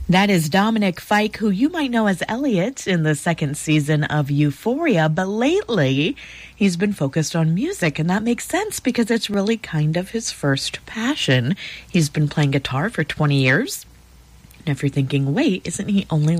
That is Dominic Fike, who you might know as Elliot in the second season of Euphoria, but lately he's been focused on music, and that makes sense because it's really kind of his first passion. He's been playing guitar for 20 years. And if you're thinking, wait, isn't he only